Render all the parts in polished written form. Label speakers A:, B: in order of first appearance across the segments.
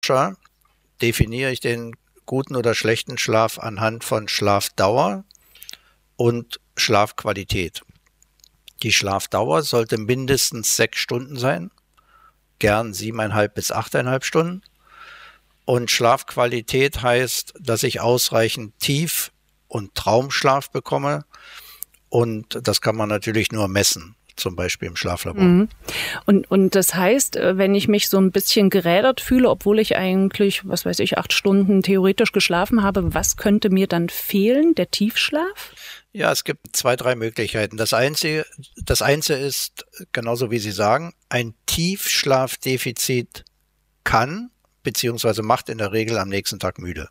A: definiere ich den guten oder schlechten Schlaf anhand von Schlafdauer und Schlafqualität. Die Schlafdauer sollte mindestens 6 Stunden sein, gern 7,5 bis 8,5 Stunden. Und Schlafqualität heißt, dass ich ausreichend Tief- und Traumschlaf bekomme. Und das kann man natürlich nur messen, zum Beispiel im Schlaflabor.
B: Mhm. Und das heißt, wenn ich mich so ein bisschen gerädert fühle, obwohl ich eigentlich, 8 Stunden theoretisch geschlafen habe, was könnte mir dann fehlen? Der Tiefschlaf?
A: Ja, es gibt 2, 3 Möglichkeiten. Das eine ist, genauso wie Sie sagen, ein Tiefschlafdefizit kann beziehungsweise macht in der Regel am nächsten Tag müde.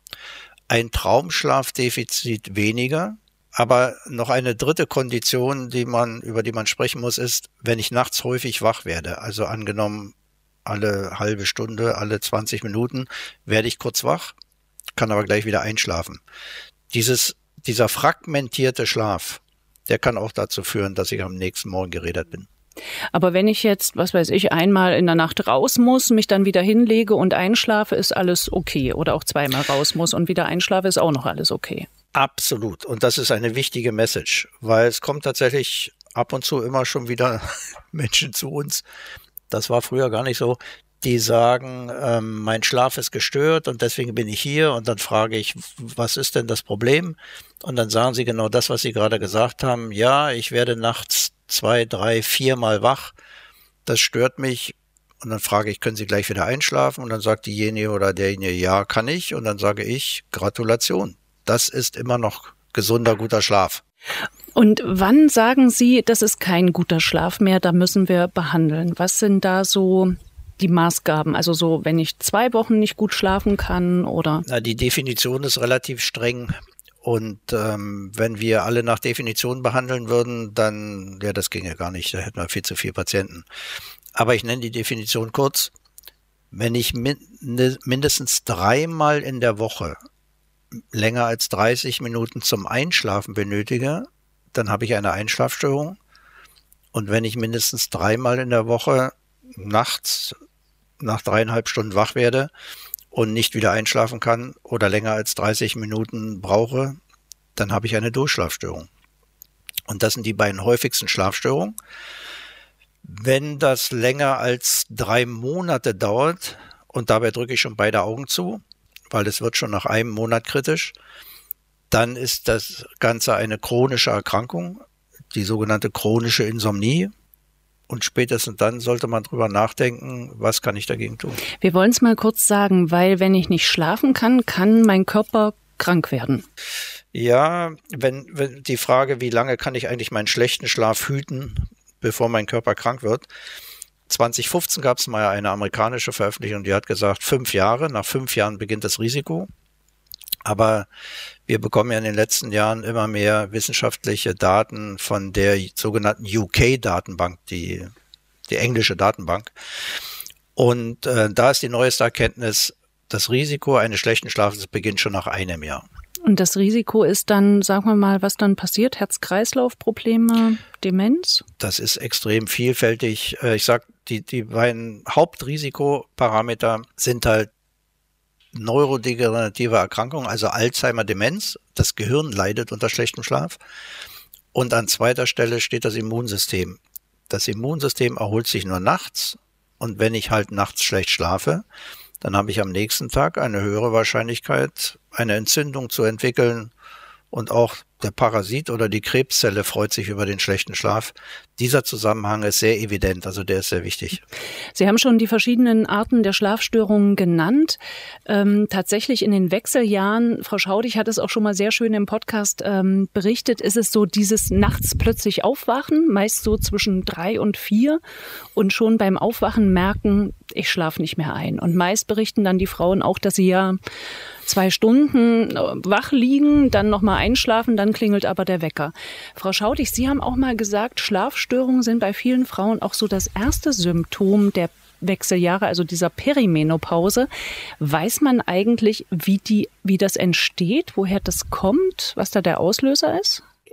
A: Ein Traumschlafdefizit weniger, aber noch eine dritte Kondition, über die man sprechen muss, ist, wenn ich nachts häufig wach werde. Also angenommen, alle halbe Stunde, alle 20 Minuten werde ich kurz wach, kann aber gleich wieder einschlafen. Dieser fragmentierte Schlaf, der kann auch dazu führen, dass ich am nächsten Morgen gerädert bin.
B: Aber wenn ich jetzt, einmal in der Nacht raus muss, mich dann wieder hinlege und einschlafe, ist alles okay. Oder auch zweimal raus muss und wieder einschlafe, ist auch noch alles okay.
A: Absolut. Und das ist eine wichtige Message, weil es kommt tatsächlich ab und zu immer schon wieder Menschen zu uns. Das war früher gar nicht so. Die sagen, mein Schlaf ist gestört und deswegen bin ich hier. Und dann frage ich, was ist denn das Problem? Und dann sagen sie genau das, was Sie gerade gesagt haben. Ja, ich werde nachts 2, 3, 4 Mal wach. Das stört mich. Und dann frage ich, können Sie gleich wieder einschlafen? Und dann sagt diejenige oder derjenige, ja, kann ich. Und dann sage ich, Gratulation. Das ist immer noch gesunder, guter Schlaf.
B: Und wann sagen Sie, das ist kein guter Schlaf mehr, da müssen wir behandeln? Was sind da so die Maßgaben? Also so, wenn ich 2 Wochen nicht gut schlafen kann oder?
A: Na, die Definition ist relativ streng. Und wenn wir alle nach Definition behandeln würden, dann, ja, das ginge gar nicht, da hätten wir viel zu viele Patienten. Aber ich nenne die Definition kurz. Wenn ich mindestens 3-mal in der Woche länger als 30 Minuten zum Einschlafen benötige, dann habe ich eine Einschlafstörung. Und wenn ich mindestens 3-mal in der Woche nachts nach 3,5 Stunden wach werde und nicht wieder einschlafen kann oder länger als 30 Minuten brauche, dann habe ich eine Durchschlafstörung. Und das sind die beiden häufigsten Schlafstörungen. Wenn das länger als 3 Monate dauert, und dabei drücke ich schon beide Augen zu, weil es wird schon nach einem Monat kritisch, dann ist das Ganze eine chronische Erkrankung, die sogenannte chronische Insomnie. Und spätestens dann sollte man drüber nachdenken, was kann ich dagegen tun.
B: Wir wollen es mal kurz sagen, weil wenn ich nicht schlafen kann, kann mein Körper krank werden.
A: Ja, wenn die Frage, wie lange kann ich eigentlich meinen schlechten Schlaf hüten, bevor mein Körper krank wird. 2015 gab es mal eine amerikanische Veröffentlichung, die hat gesagt, 5 Jahre, nach 5 Jahren beginnt das Risiko. Aber wir bekommen ja in den letzten Jahren immer mehr wissenschaftliche Daten von der sogenannten UK-Datenbank, die englische Datenbank. Und da ist die neueste Erkenntnis, das Risiko eines schlechten Schlafes beginnt schon nach einem Jahr.
B: Und das Risiko ist dann, sagen wir mal, was dann passiert? Herz-Kreislauf-Probleme, Demenz?
A: Das ist extrem vielfältig. Ich sag, die beiden Hauptrisikoparameter sind halt neurodegenerative Erkrankungen, also Alzheimer, Demenz. Das Gehirn leidet unter schlechtem Schlaf. Und an zweiter Stelle steht das Immunsystem. Das Immunsystem erholt sich nur nachts. Und wenn ich halt nachts schlecht schlafe, dann habe ich am nächsten Tag eine höhere Wahrscheinlichkeit, eine Entzündung zu entwickeln. Und auch der Parasit oder die Krebszelle freut sich über den schlechten Schlaf. Dieser Zusammenhang ist sehr evident, also der ist sehr wichtig.
B: Sie haben schon die verschiedenen Arten der Schlafstörungen genannt. Tatsächlich in den Wechseljahren, Frau Schaudig hat es auch schon mal sehr schön im Podcast berichtet, ist es so dieses nachts plötzlich Aufwachen, meist so zwischen 3 und 4 und schon beim Aufwachen merken, ich schlafe nicht mehr ein. Und meist berichten dann die Frauen auch, dass sie ja 2 Stunden wach liegen, dann nochmal einschlafen, dann klingelt aber der Wecker. Frau Schaudig, Sie haben auch mal gesagt, Schlafstörungen sind bei vielen Frauen auch so das erste Symptom der Wechseljahre, also dieser Perimenopause. Weiß man eigentlich, wie das entsteht, woher das kommt, was da der Auslöser ist?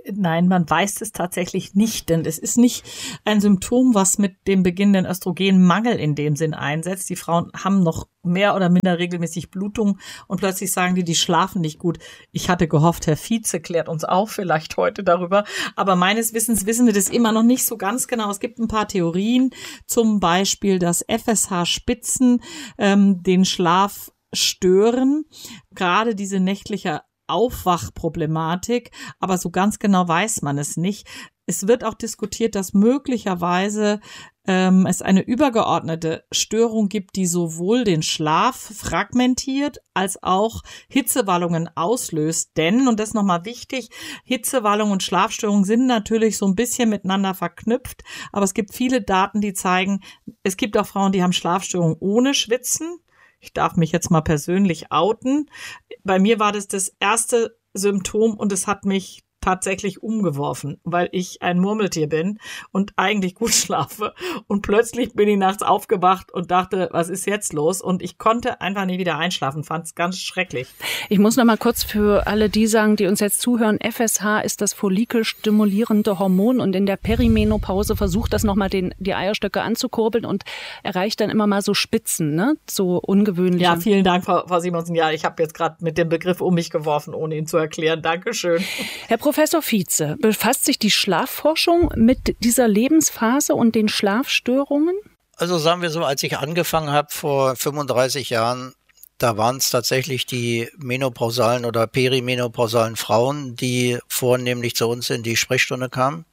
C: Nein, man weiß es tatsächlich nicht, denn es ist nicht ein Symptom, was mit dem beginnenden Östrogenmangel in dem Sinn einsetzt. Die Frauen haben noch mehr oder minder regelmäßig Blutung und plötzlich sagen die schlafen nicht gut. Ich hatte gehofft, Herr Vize klärt uns auf vielleicht heute darüber, aber meines Wissens wissen wir das immer noch nicht so ganz genau. Es gibt ein paar Theorien, zum Beispiel, dass FSH-Spitzen den Schlaf stören, gerade diese nächtliche Aufwachproblematik, aber so ganz genau weiß man es nicht. Es wird auch diskutiert, dass möglicherweise es eine übergeordnete Störung gibt, die sowohl den Schlaf fragmentiert als auch Hitzewallungen auslöst. Denn, und das ist nochmal wichtig, Hitzewallung und Schlafstörungen sind natürlich so ein bisschen miteinander verknüpft, aber es gibt viele Daten, die zeigen, es gibt auch Frauen, die haben Schlafstörungen ohne Schwitzen. Ich darf mich jetzt mal persönlich outen. Bei mir war das erste Symptom und es hat mich tatsächlich umgeworfen, weil ich ein Murmeltier bin und eigentlich gut schlafe. Und plötzlich bin ich nachts aufgewacht und dachte, was ist jetzt los? Und ich konnte einfach nie wieder einschlafen, fand es ganz schrecklich.
B: Ich muss noch mal kurz für alle die sagen, die uns jetzt zuhören, FSH ist das follikelstimulierende Hormon und in der Perimenopause versucht das nochmal die Eierstöcke anzukurbeln und erreicht dann immer mal so Spitzen, ne? So ungewöhnlich.
C: Ja, vielen Dank, Frau Simonsen. Ja, ich habe jetzt gerade mit dem Begriff um mich geworfen, ohne ihn zu erklären. Dankeschön.
B: Herr Professor Vize, befasst sich die Schlafforschung mit dieser Lebensphase und den Schlafstörungen?
A: Also sagen wir so, als ich angefangen habe vor 35 Jahren, da waren es tatsächlich die menopausalen oder perimenopausalen Frauen, die vornehmlich zu uns in die Sprechstunde kamen.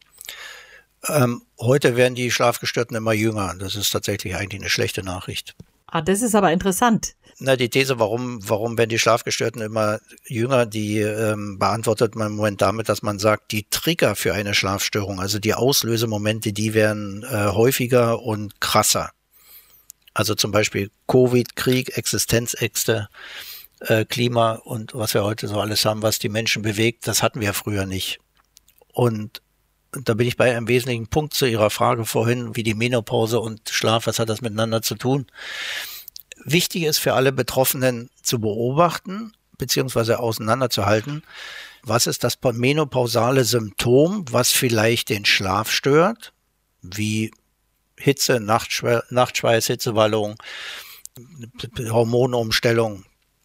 A: Heute werden die Schlafgestörten immer jünger. Das ist tatsächlich eigentlich eine schlechte Nachricht.
C: Ah, das ist aber interessant.
A: Na, die These, warum werden die Schlafgestörten immer jünger, die beantwortet man im Moment damit, dass man sagt, die Trigger für eine Schlafstörung, also die Auslösemomente, die werden häufiger und krasser. Also zum Beispiel Covid, Krieg, Existenzängste, Klima und was wir heute so alles haben, was die Menschen bewegt, das hatten wir früher nicht. Und da bin ich bei einem wesentlichen Punkt zu Ihrer Frage vorhin, wie die Menopause und Schlaf, was hat das miteinander zu tun? Wichtig ist für alle Betroffenen zu beobachten bzw. auseinanderzuhalten, was ist das menopausale Symptom, was vielleicht den Schlaf stört, wie Hitze, Nachtschweiß, Hitzewallung, Hormonumstellung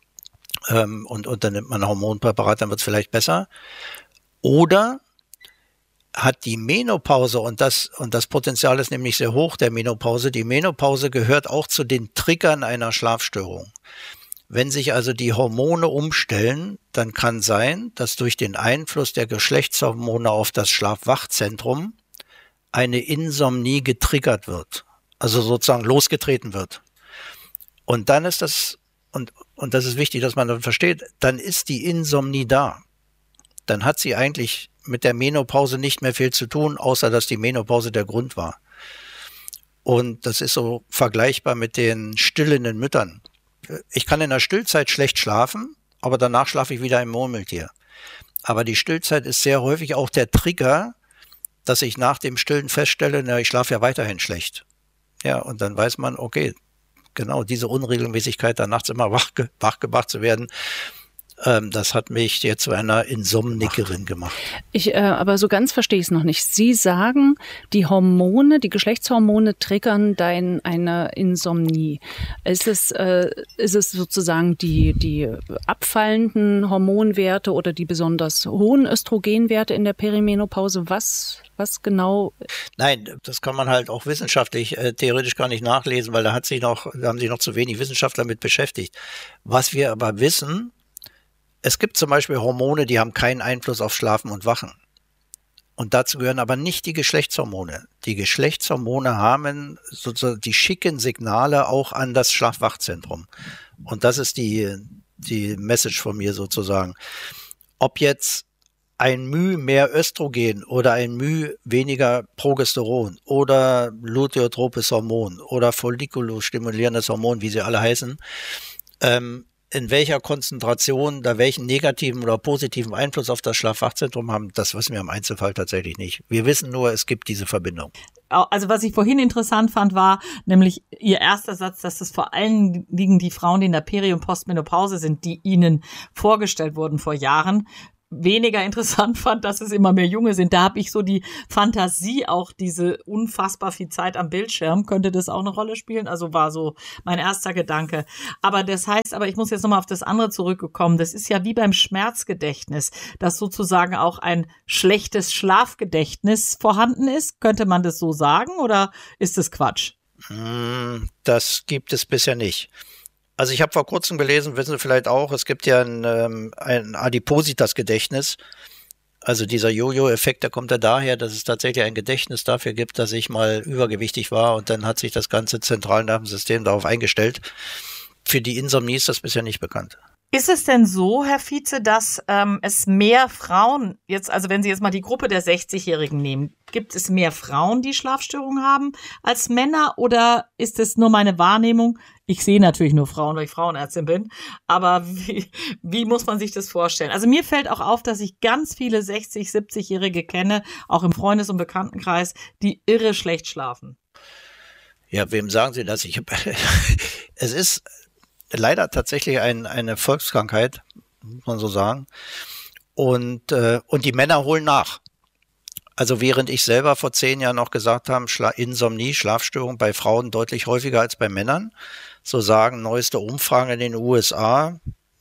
A: und dann nimmt man ein Hormonpräparat, dann wird es vielleicht besser. Oder hat die Menopause, und das Potenzial ist nämlich sehr hoch der Menopause, die Menopause gehört auch zu den Triggern einer Schlafstörung. Wenn sich also die Hormone umstellen, dann kann sein, dass durch den Einfluss der Geschlechtshormone auf das Schlaf-Wach-Zentrum eine Insomnie getriggert wird, also sozusagen losgetreten wird. Und dann ist das, und das ist wichtig, dass man dann versteht, dann ist die Insomnie da. Dann hat sie eigentlich mit der Menopause nicht mehr viel zu tun, außer dass die Menopause der Grund war. Und das ist so vergleichbar mit den stillenden Müttern. Ich kann in der Stillzeit schlecht schlafen, aber danach schlafe ich wieder im Murmeltier. Aber die Stillzeit ist sehr häufig auch der Trigger, dass ich nach dem Stillen feststelle, na, ich schlafe ja weiterhin schlecht. Ja, und dann weiß man, okay, genau diese Unregelmäßigkeit, da nachts immer wach gemacht zu werden, das hat mich jetzt zu einer Insomnikerin gemacht.
B: Aber so ganz verstehe ich es noch nicht. Sie sagen, die Hormone, die Geschlechtshormone triggern eine Insomnie. Ist es sozusagen die abfallenden Hormonwerte oder die besonders hohen Östrogenwerte in der Perimenopause? Was genau?
A: Nein, das kann man halt auch wissenschaftlich theoretisch gar nicht nachlesen, weil da haben sich noch zu wenig Wissenschaftler mit beschäftigt. Was wir aber wissen, es gibt zum Beispiel Hormone, die haben keinen Einfluss auf Schlafen und Wachen. Und dazu gehören aber nicht die Geschlechtshormone. Die Geschlechtshormone haben sozusagen, die schicken Signale auch an das Schlaf-Wach-Zentrum. Und das ist die Message von mir sozusagen. Ob jetzt ein Müh mehr Östrogen oder ein Müh weniger Progesteron oder luteotropes Hormon oder follikulostimulierendes Hormon, wie sie alle heißen, in welcher Konzentration, da welchen negativen oder positiven Einfluss auf das Schlaf-Wach-Zentrum haben, das wissen wir im Einzelfall tatsächlich nicht. Wir wissen nur, es gibt diese Verbindung.
C: Also was ich vorhin interessant fand, war nämlich Ihr erster Satz, dass es vor allen Dingen die Frauen, die in der Peri- und Postmenopause sind, die Ihnen vorgestellt wurden vor Jahren. weniger interessant fand, dass es immer mehr Junge sind. Da habe ich so die Fantasie, auch diese unfassbar viel Zeit am Bildschirm. Könnte das auch eine Rolle spielen? Also war so mein erster Gedanke. Aber das heißt, ich muss jetzt nochmal auf das andere zurückkommen. Das ist ja wie beim Schmerzgedächtnis, dass sozusagen auch ein schlechtes Schlafgedächtnis vorhanden ist. Könnte man das so sagen oder ist das Quatsch?
A: Das gibt es bisher nicht. Also ich habe vor kurzem gelesen, wissen Sie vielleicht auch, es gibt ja ein Adipositas-Gedächtnis. Also dieser Jojo-Effekt, der kommt ja daher, dass es tatsächlich ein Gedächtnis dafür gibt, dass ich mal übergewichtig war und dann hat sich das ganze Zentralnervensystem darauf eingestellt. Für die Insomnie ist das bisher nicht bekannt.
C: Ist es denn so, Herr Vize, dass es mehr Frauen, also wenn Sie jetzt mal die Gruppe der 60-Jährigen nehmen, gibt es mehr Frauen, die Schlafstörungen haben als Männer oder ist es nur meine Wahrnehmung? Ich sehe natürlich nur Frauen, weil ich Frauenärztin bin, aber wie muss man sich das vorstellen? Also mir fällt auch auf, dass ich ganz viele 60-, 70-Jährige kenne, auch im Freundes- und Bekanntenkreis, die irre schlecht schlafen.
A: Ja, wem sagen Sie das? Es ist leider tatsächlich eine Volkskrankheit, muss man so sagen. Und die Männer holen nach. Also während ich selber vor 10 Jahren noch gesagt habe, Insomnie, Schlafstörung bei Frauen deutlich häufiger als bei Männern, so sagen neueste Umfragen in den USA,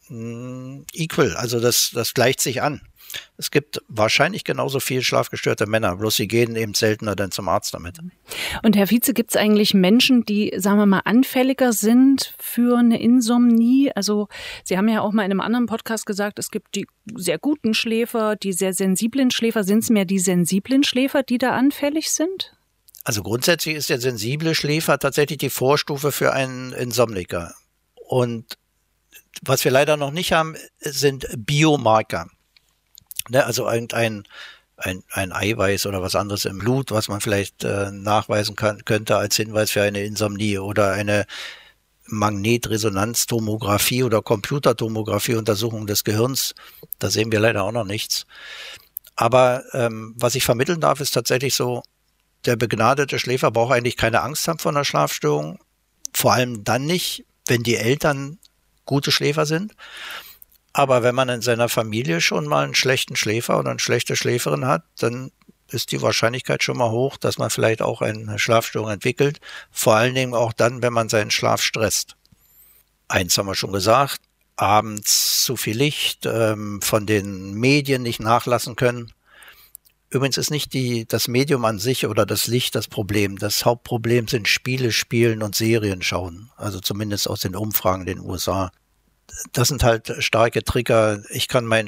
A: equal, also das gleicht sich an. Es gibt wahrscheinlich genauso viel schlafgestörte Männer, bloß sie gehen eben seltener dann zum Arzt damit.
B: Und Herr Vize, gibt es eigentlich Menschen, die, sagen wir mal, anfälliger sind für eine Insomnie? Also Sie haben ja auch mal in einem anderen Podcast gesagt, es gibt die sehr guten Schläfer, die sehr sensiblen Schläfer. Sind es mehr die sensiblen Schläfer, die da anfällig sind?
A: Also grundsätzlich ist der sensible Schläfer tatsächlich die Vorstufe für einen Insomniker. Und was wir leider noch nicht haben, sind Biomarker. Also irgendein ein Eiweiß oder was anderes im Blut, was man vielleicht nachweisen könnte als Hinweis für eine Insomnie oder eine Magnetresonanztomographie oder Computertomographie-Untersuchung des Gehirns. Da sehen wir leider auch noch nichts. Aber was ich vermitteln darf, ist tatsächlich so, der begnadete Schläfer braucht eigentlich keine Angst haben vor einer Schlafstörung. Vor allem dann nicht, wenn die Eltern gute Schläfer sind. Aber wenn man in seiner Familie schon mal einen schlechten Schläfer oder eine schlechte Schläferin hat, dann ist die Wahrscheinlichkeit schon mal hoch, dass man vielleicht auch eine Schlafstörung entwickelt. Vor allen Dingen auch dann, wenn man seinen Schlaf stresst. Eins haben wir schon gesagt, abends zu viel Licht, von den Medien nicht nachlassen können. Übrigens ist nicht das Medium an sich oder das Licht das Problem. Das Hauptproblem sind Spiele spielen und Serien schauen. Also zumindest aus den Umfragen in den USA. Das sind halt starke Trigger. Ich kann meinen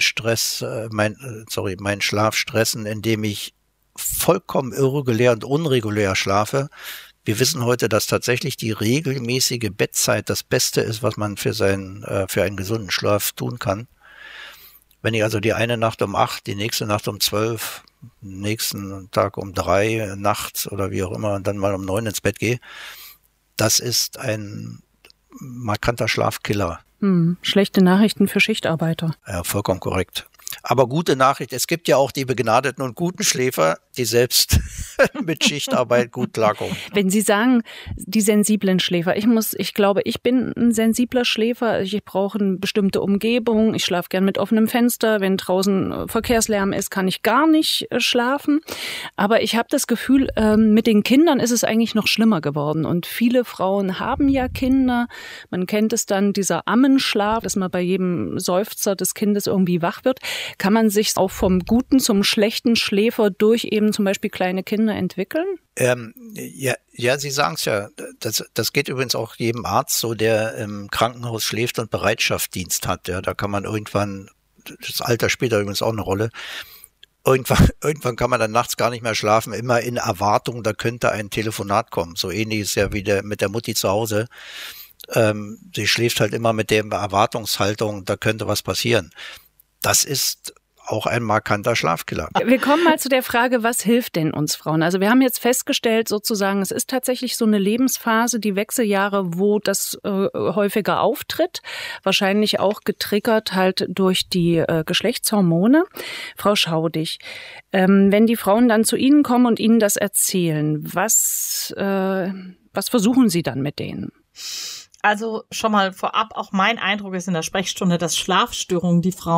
A: Schlaf stressen, indem ich vollkommen irregulär und unregulär schlafe. Wir wissen heute, dass tatsächlich die regelmäßige Bettzeit das Beste ist, was man für einen gesunden Schlaf tun kann. Wenn ich also die eine Nacht um 8, die nächste Nacht um 12, nächsten Tag um 3 nachts oder wie auch immer und dann mal um 9 ins Bett gehe, das ist ein markanter Schlafkiller.
B: Schlechte Nachrichten für Schichtarbeiter.
A: Ja, vollkommen korrekt. Aber gute Nachricht, es gibt ja auch die begnadeten und guten Schläfer, die selbst mit Schichtarbeit gut klarkommen.
B: Wenn Sie sagen, die sensiblen Schläfer, ich glaube, ich bin ein sensibler Schläfer. Ich brauche eine bestimmte Umgebung. Ich schlafe gern mit offenem Fenster. Wenn draußen Verkehrslärm ist, kann ich gar nicht schlafen. Aber ich habe das Gefühl, mit den Kindern ist es eigentlich noch schlimmer geworden. Und viele Frauen haben ja Kinder. Man kennt es dann, dieser Ammenschlaf, dass man bei jedem Seufzer des Kindes irgendwie wach wird. Kann man sich auch vom guten zum schlechten Schläfer durch eben zum Beispiel kleine Kinder entwickeln?
A: Ja, Sie sagen es ja. Das geht übrigens auch jedem Arzt so, der im Krankenhaus schläft und Bereitschaftsdienst hat. Ja, da kann man irgendwann, das Alter spielt da übrigens auch eine Rolle, irgendwann kann man dann nachts gar nicht mehr schlafen, immer in Erwartung, da könnte ein Telefonat kommen. So ähnlich ist ja wie mit der Mutti zu Hause. Sie schläft halt immer mit der Erwartungshaltung, da könnte was passieren. Das ist auch ein markanter Schlafkiller.
B: Wir kommen mal zu der Frage, was hilft denn uns Frauen? Also wir haben jetzt festgestellt, sozusagen, es ist tatsächlich so eine Lebensphase, die Wechseljahre, wo das häufiger auftritt. Wahrscheinlich auch getriggert halt durch die Geschlechtshormone. Frau Schaudig, wenn die Frauen dann zu Ihnen kommen und Ihnen das erzählen, was versuchen Sie dann mit denen?
C: Also schon mal vorab, auch mein Eindruck ist in der Sprechstunde, dass Schlafstörungen die Frauen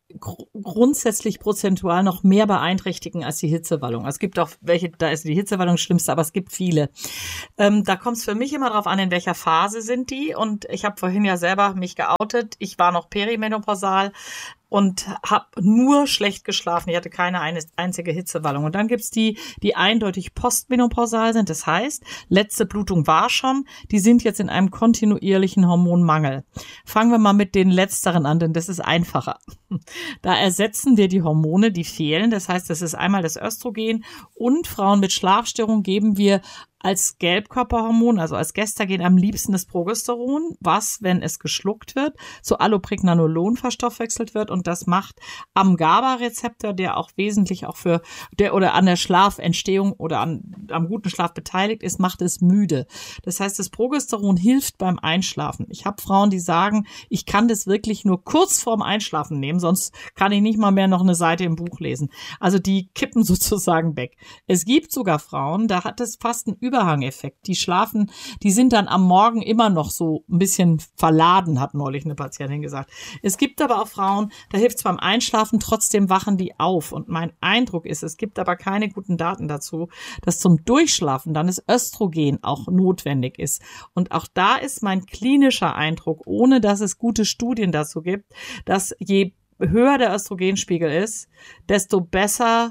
C: grundsätzlich prozentual noch mehr beeinträchtigen als die Hitzewallung. Es gibt auch welche, da ist die Hitzewallung das Schlimmste, aber es gibt viele. Da kommt es für mich immer darauf an, in welcher Phase sind die. Und ich habe vorhin ja selber mich geoutet. Ich war noch perimenopausal und habe nur schlecht geschlafen. Ich hatte keine einzige Hitzewallung. Und dann gibt's die eindeutig postmenopausal sind. Das heißt, letzte Blutung war schon, die sind jetzt in einem kontinuierlichen Hormonmangel. Fangen wir mal mit den letzteren an, denn das ist einfacher. Da ersetzen wir die Hormone, die fehlen. Das heißt, das ist einmal das Östrogen und Frauen mit Schlafstörungen geben wir als Gelbkörperhormon, also als Gestagen am liebsten das Progesteron, was, wenn es geschluckt wird, zu Allopregnanolon verstoffwechselt wird und das macht am GABA-Rezeptor, der auch wesentlich auch oder an der Schlafentstehung oder am guten Schlaf beteiligt ist, macht es müde. Das heißt, das Progesteron hilft beim Einschlafen. Ich habe Frauen, die sagen, ich kann das wirklich nur kurz vorm Einschlafen nehmen, sonst kann ich nicht mal mehr noch eine Seite im Buch lesen. Also die kippen sozusagen weg. Es gibt sogar Frauen, da hat es fast einen Überhangeffekt. Die schlafen, die sind dann am Morgen immer noch so ein bisschen verladen, hat neulich eine Patientin gesagt. Es gibt aber auch Frauen, da hilft es beim Einschlafen, trotzdem wachen die auf. Und mein Eindruck ist, es gibt aber keine guten Daten dazu, dass zum Durchschlafen dann das Östrogen auch notwendig ist. Und auch da ist mein klinischer Eindruck, ohne dass es gute Studien dazu gibt, dass je höher der Östrogenspiegel ist, desto besser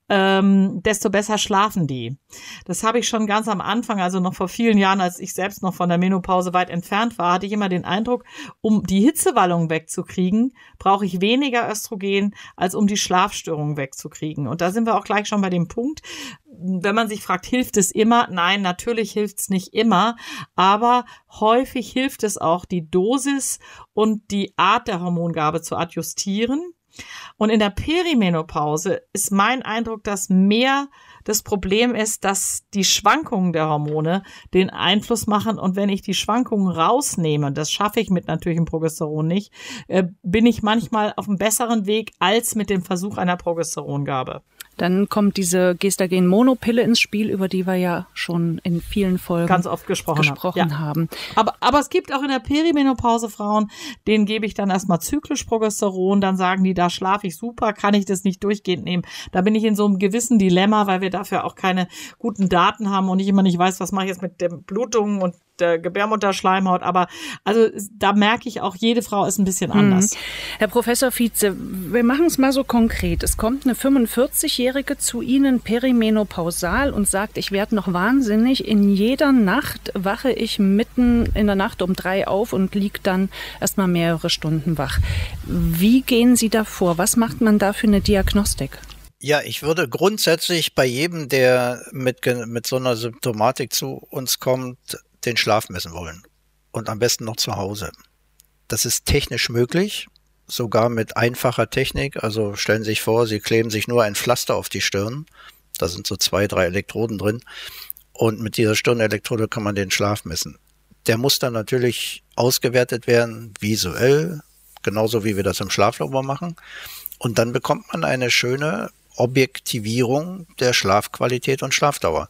C: schlafen die. Das habe ich schon ganz am Anfang, also noch vor vielen Jahren, als ich selbst noch von der Menopause weit entfernt war, hatte ich immer den Eindruck, um die Hitzewallung wegzukriegen, brauche ich weniger Östrogen, als um die Schlafstörungen wegzukriegen. Und da sind wir auch gleich schon bei dem Punkt, wenn man sich fragt, hilft es immer? Nein, natürlich hilft es nicht immer, aber häufig hilft es auch, die Dosis und die Art der Hormongabe zu adjustieren. Und in der Perimenopause ist mein Eindruck, dass mehr das Problem ist, dass die Schwankungen der Hormone den Einfluss machen. Und wenn ich die Schwankungen rausnehme, und das schaffe ich mit natürlichem Progesteron nicht, bin ich manchmal auf einem besseren Weg als mit dem Versuch einer Progesterongabe.
B: Dann kommt diese Gestagen-Monopille ins Spiel, über die wir ja schon in vielen Folgen
C: ganz oft gesprochen
B: haben.
C: Aber es gibt auch in der Perimenopause Frauen, denen gebe ich dann erstmal zyklisch Progesteron, dann sagen die, da schlafe ich super, kann ich das nicht durchgehend nehmen. Da bin ich in so einem gewissen Dilemma, weil wir dafür auch keine guten Daten haben und ich immer nicht weiß, was mache ich jetzt mit den Blutungen und der Gebärmutterschleimhaut. Aber also da merke ich auch, jede Frau ist ein bisschen anders.
B: Herr Professor Vietze, wir machen es mal so konkret. Es kommt eine 45-Jährige zu Ihnen perimenopausal und sagt, ich werde noch wahnsinnig. In jeder Nacht wache ich mitten in der Nacht um 3 auf und liege dann erstmal mehrere Stunden wach. Wie gehen Sie da vor? Was macht man da für eine Diagnostik?
A: Ja, ich würde grundsätzlich bei jedem, der mit so einer Symptomatik zu uns kommt, den Schlaf messen wollen. Und am besten noch zu Hause. Das ist technisch möglich, sogar mit einfacher Technik. Also stellen Sie sich vor, Sie kleben sich nur ein Pflaster auf die Stirn. Da sind so 2, 3 Elektroden drin. Und mit dieser Stirnelektrode kann man den Schlaf messen. Der muss dann natürlich ausgewertet werden, visuell, genauso wie wir das im Schlaflabor machen. Und dann bekommt man eine schöne Objektivierung der Schlafqualität und Schlafdauer.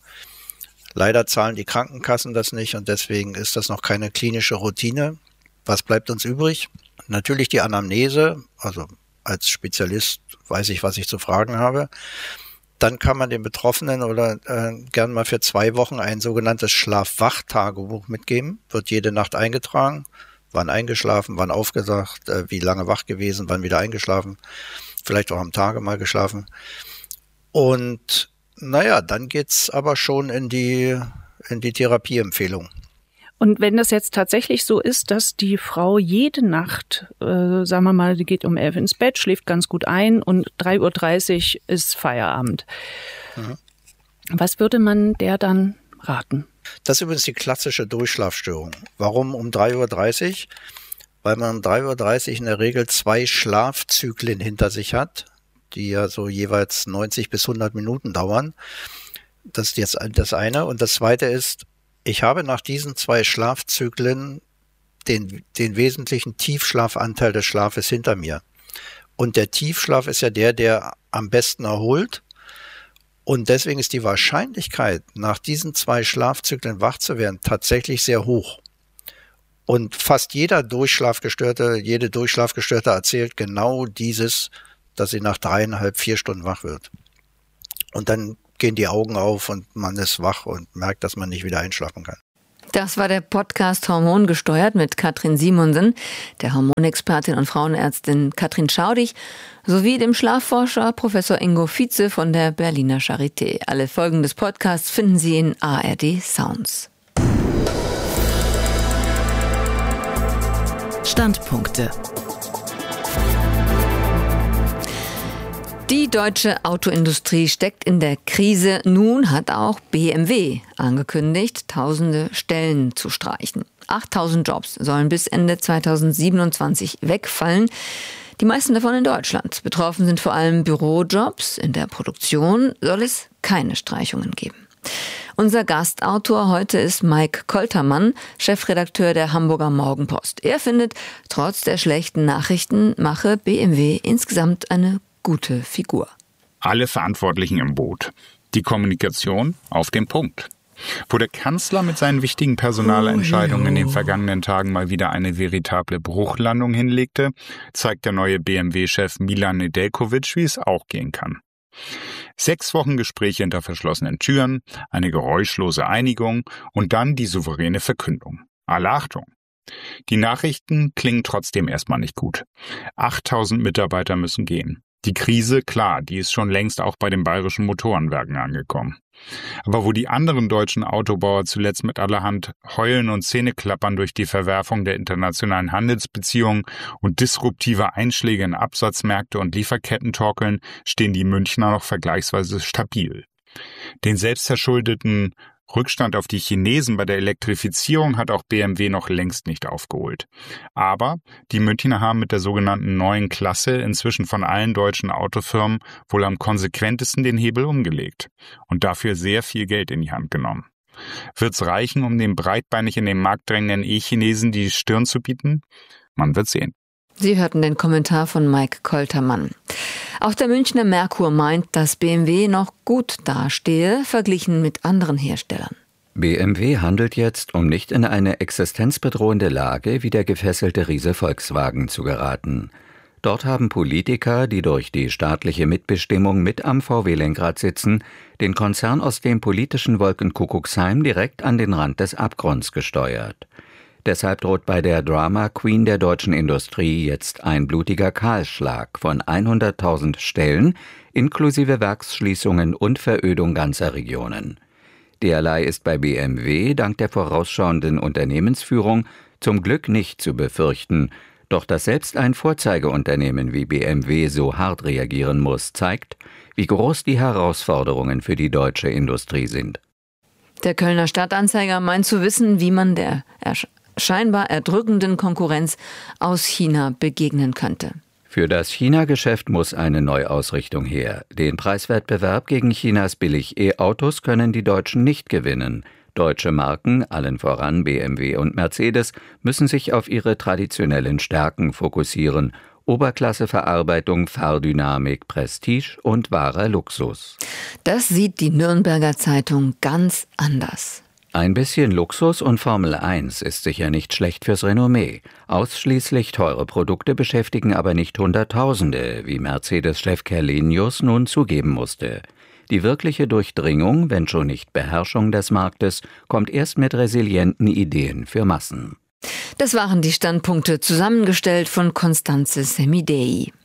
A: Leider zahlen die Krankenkassen das nicht und deswegen ist das noch keine klinische Routine. Was bleibt uns übrig? Natürlich die Anamnese, also als Spezialist weiß ich, was ich zu fragen habe. Dann kann man den Betroffenen oder gern mal für 2 Wochen ein sogenanntes Schlaf-Wach-Tagebuch mitgeben. Wird jede Nacht eingetragen, wann eingeschlafen, wann aufgewacht, wie lange wach gewesen, wann wieder eingeschlafen, vielleicht auch am Tage mal geschlafen. Und naja, dann geht's aber schon in die Therapieempfehlung.
B: Und wenn das jetzt tatsächlich so ist, dass die Frau jede Nacht, sagen wir mal, die geht um 11 ins Bett, schläft ganz gut ein und 3:30 Uhr ist Feierabend. Mhm. Was würde man der dann raten?
A: Das ist übrigens die klassische Durchschlafstörung. Warum um 3:30 Uhr? Weil man um 3:30 Uhr in der Regel 2 Schlafzyklen hinter sich hat, die ja so jeweils 90 bis 100 Minuten dauern. Das ist jetzt das eine. Und das zweite ist, ich habe nach diesen 2 Schlafzyklen den wesentlichen Tiefschlafanteil des Schlafes hinter mir. Und der Tiefschlaf ist ja der am besten erholt. Und deswegen ist die Wahrscheinlichkeit, nach diesen 2 Schlafzyklen wach zu werden, tatsächlich sehr hoch. Und fast jede Durchschlafgestörte erzählt genau dieses, dass sie nach 3,5, 4 Stunden wach wird. Und dann gehen die Augen auf und man ist wach und merkt, dass man nicht wieder einschlafen kann.
D: Das war der Podcast Hormongesteuert mit Katrin Simonsen, der Hormonexpertin und Frauenärztin Katrin Schaudig sowie dem Schlafforscher Professor Ingo Vietze von der Berliner Charité. Alle Folgen des Podcasts finden Sie in ARD Sounds.
E: Standpunkte.
D: Die deutsche Autoindustrie steckt in der Krise. Nun hat auch BMW angekündigt, tausende Stellen zu streichen. 8.000 Jobs sollen bis Ende 2027 wegfallen. Die meisten davon in Deutschland. Betroffen sind vor allem Bürojobs. In der Produktion soll es keine Streichungen geben. Unser Gastautor heute ist Mike Koltermann, Chefredakteur der Hamburger Morgenpost. Er findet, trotz der schlechten Nachrichten mache BMW insgesamt eine gute Figur.
F: Alle Verantwortlichen im Boot. Die Kommunikation auf den Punkt. Wo der Kanzler mit seinen wichtigen Personalentscheidungen in den vergangenen Tagen mal wieder eine veritable Bruchlandung hinlegte, zeigt der neue BMW-Chef Milan Nedeljkovic, wie es auch gehen kann. 6 Wochen Gespräche hinter verschlossenen Türen, eine geräuschlose Einigung und dann die souveräne Verkündung. Alle Achtung! Die Nachrichten klingen trotzdem erstmal nicht gut. 8.000 Mitarbeiter müssen gehen. Die Krise, klar, die ist schon längst auch bei den bayerischen Motorenwerken angekommen. Aber wo die anderen deutschen Autobauer zuletzt mit allerhand Heulen und Zähneklappern durch die Verwerfung der internationalen Handelsbeziehungen und disruptive Einschläge in Absatzmärkte und Lieferketten torkeln, stehen die Münchner noch vergleichsweise stabil. Den selbstverschuldeten Rückstand auf die Chinesen bei der Elektrifizierung hat auch BMW noch längst nicht aufgeholt. Aber die Münchner haben mit der sogenannten neuen Klasse inzwischen von allen deutschen Autofirmen wohl am konsequentesten den Hebel umgelegt und dafür sehr viel Geld in die Hand genommen. Wird's reichen, um den breitbeinig in den Markt drängenden E-Chinesen die Stirn zu bieten? Man wird sehen.
D: Sie hörten den Kommentar von Mike Koltermann. Auch der Münchner Merkur meint, dass BMW noch gut dastehe, verglichen mit anderen Herstellern.
G: BMW handelt jetzt, um nicht in eine existenzbedrohende Lage wie der gefesselte Riese Volkswagen zu geraten. Dort haben Politiker, die durch die staatliche Mitbestimmung mit am VW-Lenkrad sitzen, den Konzern aus dem politischen Wolkenkuckucksheim direkt an den Rand des Abgrunds gesteuert. Deshalb droht bei der Drama Queen der deutschen Industrie jetzt ein blutiger Kahlschlag von 100.000 Stellen inklusive Werksschließungen und Verödung ganzer Regionen. Derlei ist bei BMW dank der vorausschauenden Unternehmensführung zum Glück nicht zu befürchten. Doch dass selbst ein Vorzeigeunternehmen wie BMW so hart reagieren muss, zeigt, wie groß die Herausforderungen für die deutsche Industrie sind.
D: Der Kölner Stadtanzeiger meint zu wissen, wie man der scheinbar erdrückenden Konkurrenz aus China begegnen könnte.
G: Für das China-Geschäft muss eine Neuausrichtung her. Den Preiswettbewerb gegen Chinas Billig-E-Autos können die Deutschen nicht gewinnen. Deutsche Marken, allen voran BMW und Mercedes, müssen sich auf ihre traditionellen Stärken fokussieren. Oberklasseverarbeitung, Fahrdynamik, Prestige und wahrer Luxus.
D: Das sieht die Nürnberger Zeitung ganz anders.
G: Ein bisschen Luxus und Formel 1 ist sicher nicht schlecht fürs Renommee. Ausschließlich teure Produkte beschäftigen aber nicht Hunderttausende, wie Mercedes-Chef Kerlenius nun zugeben musste. Die wirkliche Durchdringung, wenn schon nicht Beherrschung des Marktes, kommt erst mit resilienten Ideen für Massen.
D: Das waren die Standpunkte, zusammengestellt von Constanze Semidei.